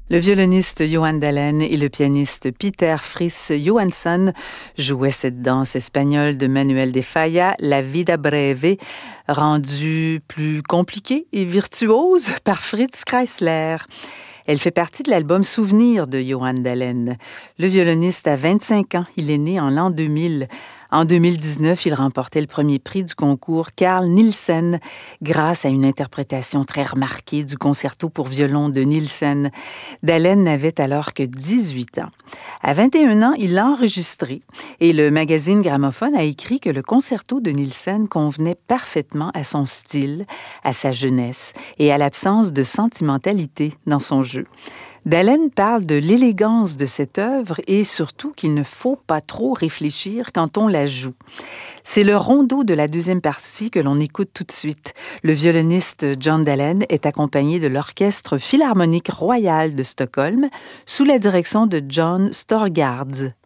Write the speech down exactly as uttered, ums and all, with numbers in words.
Le violoniste Johan Dalén et le pianiste Peter Friis Johansson jouaient cette danse espagnole de Manuel de Falla, La Vida Breve, rendue plus compliquée et virtuose par Fritz Kreisler. Elle fait partie de l'album Souvenir de Johan Dalén. Le violoniste a vingt-cinq ans, il est né en l'an deux mille. En deux mille dix-neuf, il remportait le premier prix du concours Carl Nielsen grâce à une interprétation très remarquée du concerto pour violon de Nielsen. Dalén n'avait alors que dix-huit ans. À vingt et un ans, il l'a enregistré et le magazine Gramophone a écrit que le concerto de Nielsen convenait parfaitement à son style, à sa jeunesse et à l'absence de sentimentalité dans son jeu. Dalén parle de l'élégance de cette œuvre et surtout qu'il ne faut pas trop réfléchir quand on la joue. C'est le rondo de la deuxième partie que l'on écoute tout de suite. Le violoniste John Dalén est accompagné de l'Orchestre Philharmonique Royal de Stockholm sous la direction de John Storgårds.